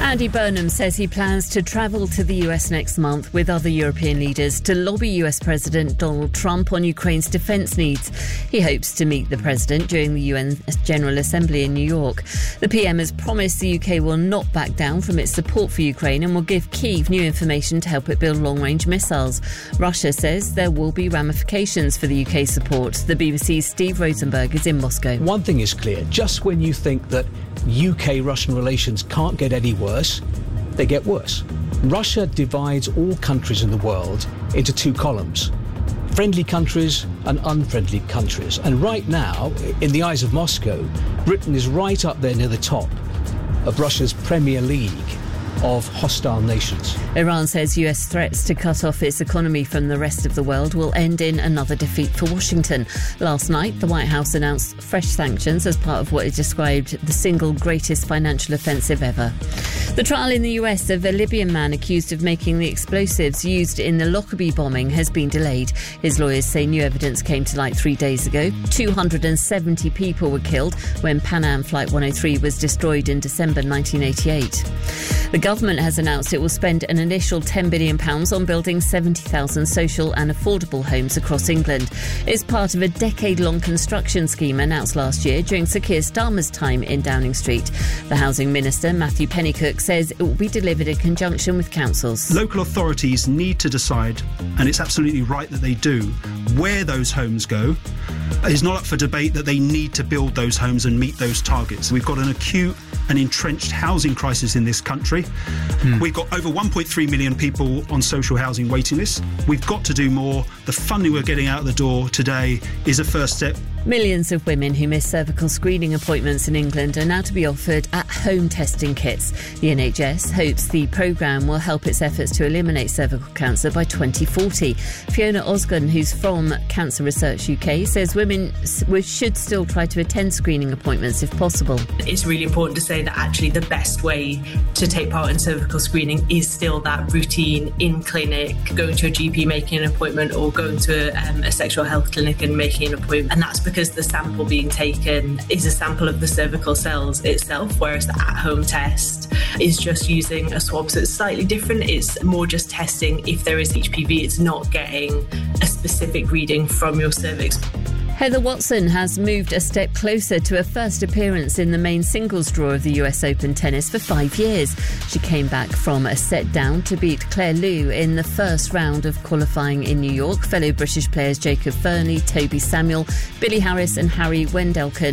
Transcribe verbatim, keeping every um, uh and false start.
Andy Burnham says he plans to travel to the U S next month with other European leaders to lobby U S President Donald Trump on Ukraine's defence needs. He hopes to meet the president during the U N General Assembly in New York. The P M has promised the U K will not back down from its support for Ukraine and will give Kyiv new information to help it build long-range missiles. Russia says there will be ramifications for the U K support. The B B C's Steve Rosenberg is in Moscow. One thing is clear, just when you think that U K-Russian relations can't get any worse, they get worse. Russia divides all countries in the world into two columns: friendly countries and unfriendly countries. And right now, in the eyes of Moscow, Britain is right up there near the top of Russia's Premier League of hostile nations. Iran says U S threats to cut off its economy from the rest of the world will end in another defeat for Washington. Last night, the White House announced fresh sanctions as part of what it described the single greatest financial offensive ever. The trial in the U S of a Libyan man accused of making the explosives used in the Lockerbie bombing has been delayed. His lawyers say new evidence came to light three days ago. two hundred seventy people were killed when Pan Am Flight one oh three was destroyed in December nineteen eighty-eight. The government has announced it will spend an initial ten billion pounds on building seventy thousand social and affordable homes across England. It's part of a decade-long construction scheme announced last year during Sir Keir Starmer's time in Downing Street. The Housing Minister, Matthew Pennycook, says it will be delivered in conjunction with councils. Local authorities need to decide, and it's absolutely right that they do, where those homes go. It's not up for debate that they need to build those homes and meet those targets. We've got an acute and entrenched housing crisis in this country. Hmm. We've got over one point three million people on social housing waiting lists. We've got to do more. The funding we're getting out the door today is a first step. Millions of women who miss cervical screening appointments in England are now to be offered at-home testing kits. The N H S hopes the programme will help its efforts to eliminate cervical cancer by twenty forty. Fiona Osgun, who's from Cancer Research U K, says women should still try to attend screening appointments if possible. It's really important to say that actually the best way to take part in cervical screening is still that routine in clinic, going to a G P, making an appointment, or going to a, um, a sexual health clinic and making an appointment. And that's because the sample being taken is a sample of the cervical cells itself, whereas the at-home test is just using a swab. So it's slightly different. It's more just testing if there is H P V. It's not getting a specific reading from your cervix. Heather Watson has moved a step closer to her first appearance in the main singles draw of the U S Open tennis for five years. She came back from a set down to beat Claire Liu in the first round of qualifying in New York. Fellow British players Jacob Fernley, Toby Samuel, Billy Harris and Harry Wendelken